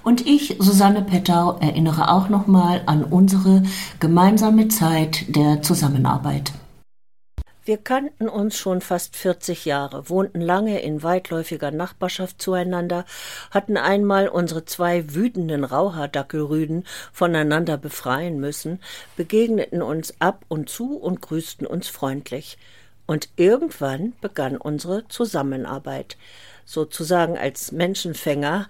Und ich, Susanne Pettau, erinnere auch nochmal an unsere gemeinsame Zeit der Zusammenarbeit. Wir kannten uns schon fast 40 Jahre, wohnten lange in weitläufiger Nachbarschaft zueinander, hatten einmal unsere 2 wütenden Rauhaardackelrüden voneinander befreien müssen, begegneten uns ab und zu und grüßten uns freundlich. Und irgendwann begann unsere Zusammenarbeit, sozusagen als Menschenfänger,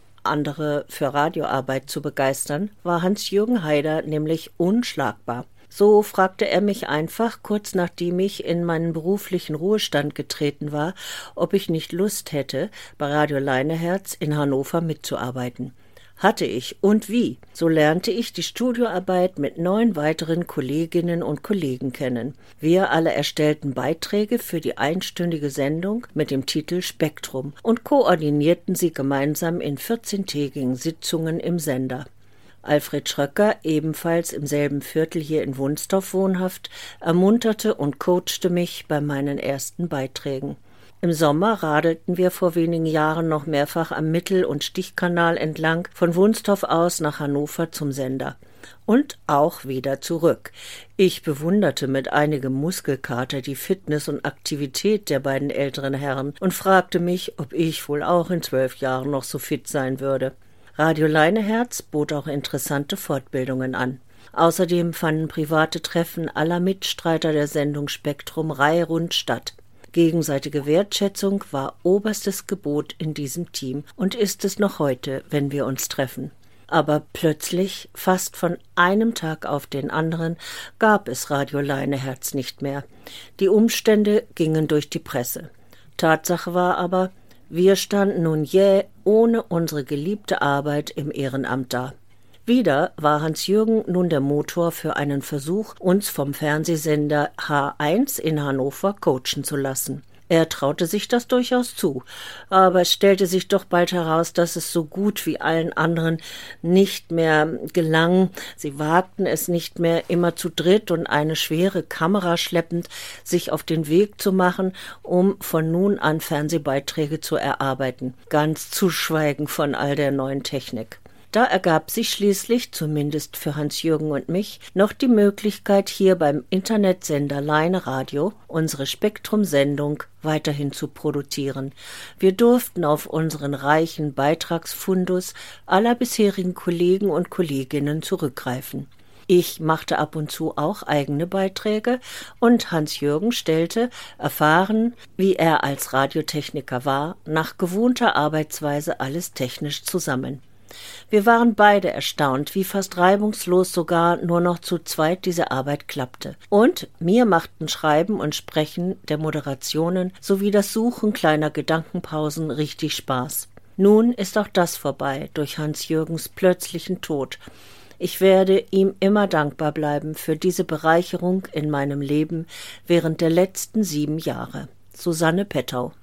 andere für Radioarbeit zu begeistern, war Hans-Jürgen Haider nämlich unschlagbar. So fragte er mich einfach, kurz nachdem ich in meinen beruflichen Ruhestand getreten war, ob ich nicht Lust hätte, bei Radio Leineherz in Hannover mitzuarbeiten. Hatte ich, und wie? So lernte ich die Studioarbeit mit 9 weiteren Kolleginnen und Kollegen kennen. Wir alle erstellten Beiträge für die einstündige Sendung mit dem Titel Spektrum und koordinierten sie gemeinsam in 14-tägigen Sitzungen im Sender. Alfred Schröcker, ebenfalls im selben Viertel hier in Wunstorf wohnhaft, ermunterte und coachte mich bei meinen ersten Beiträgen. Im Sommer radelten wir vor wenigen Jahren noch mehrfach am Mittel- und Stichkanal entlang, von Wunstorf aus nach Hannover zum Sender. Und auch wieder zurück. Ich bewunderte mit einigem Muskelkater die Fitness und Aktivität der beiden älteren Herren und fragte mich, ob ich wohl auch in 12 Jahren noch so fit sein würde. Radio Leineherz bot auch interessante Fortbildungen an. Außerdem fanden private Treffen aller Mitstreiter der Sendung Spektrum reihum statt. Gegenseitige Wertschätzung war oberstes Gebot in diesem Team und ist es noch heute, wenn wir uns treffen. Aber plötzlich, fast von einem Tag auf den anderen, gab es Radio Leineherz nicht mehr. Die Umstände gingen durch die Presse. Tatsache war aber, wir standen nun jäh ohne unsere geliebte Arbeit im Ehrenamt da. Wieder war Hans-Jürgen nun der Motor für einen Versuch, uns vom Fernsehsender H1 in Hannover coachen zu lassen. Er traute sich das durchaus zu, aber es stellte sich doch bald heraus, dass es so gut wie allen anderen nicht mehr gelang. Sie wagten es nicht mehr, immer zu dritt und eine schwere Kamera schleppend, sich auf den Weg zu machen, um von nun an Fernsehbeiträge zu erarbeiten, ganz zu schweigen von all der neuen Technik. Da ergab sich schließlich, zumindest für Hans-Jürgen und mich, noch die Möglichkeit, hier beim Internetsender Leine Radio unsere Spektrum-Sendung weiterhin zu produzieren. Wir durften auf unseren reichen Beitragsfundus aller bisherigen Kollegen und Kolleginnen zurückgreifen. Ich machte ab und zu auch eigene Beiträge und Hans-Jürgen stellte, erfahren, wie er als Radiotechniker war, nach gewohnter Arbeitsweise alles technisch zusammen. Wir waren beide erstaunt, wie fast reibungslos sogar nur noch zu zweit diese Arbeit klappte. Und mir machten Schreiben und Sprechen der Moderationen sowie das Suchen kleiner Gedankenpausen richtig Spaß. Nun ist auch das vorbei durch Hans-Jürgens plötzlichen Tod. Ich werde ihm immer dankbar bleiben für diese Bereicherung in meinem Leben während der letzten 7 Jahre. Susanne Pettau.